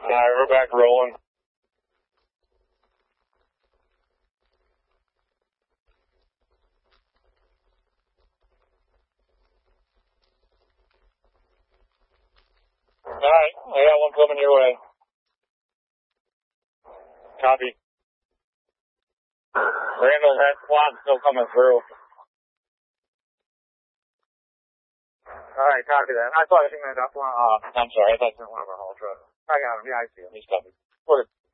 Alright, we're back rolling. Alright, I got one coming your way. Copy. Randall, that squad's still coming through. Alright, copy that. I thought I think that one, I'm sorry, I thought you were one of our haul trucks. I got him, yeah, I see him. he's coming. Where?